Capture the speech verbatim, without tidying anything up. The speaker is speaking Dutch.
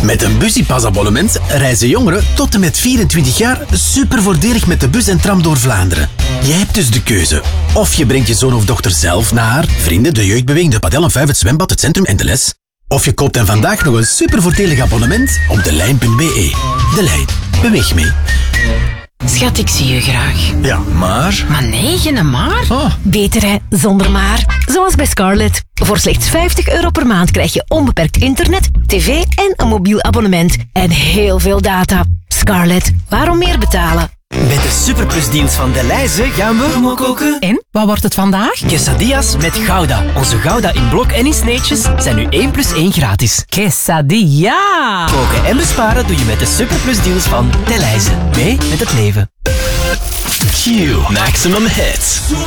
Met een Busypass-abonnement reizen jongeren tot en met vierentwintig jaar super voordelig met de bus en tram door Vlaanderen. Jij hebt dus de keuze. Of je brengt je zoon of dochter zelf naar vrienden, de jeugdbeweging, de padel en vijf, het zwembad, het centrum en de les. Of je koopt hen vandaag nog een super voordelig abonnement op delijn punt be. De Lijn. Beweeg mee. Schat, ik zie je graag. Ja, maar... Maar nee, geen maar. Oh. Beter hè, zonder maar. Zoals bij Scarlett. Voor slechts vijftig euro per maand krijg je onbeperkt internet, tv en een mobiel abonnement. En heel veel data. Scarlett, waarom meer betalen? Met de Superplusdienst van Delhaize gaan we rommel koken. En, wat wordt het vandaag? Quesadillas met Gouda. Onze Gouda in blok en in sneetjes zijn nu één plus één gratis. Quesadilla! Koken en besparen doe je met de Superplusdeals van Delhaize. Mee met het leven. Q. Maximum hits.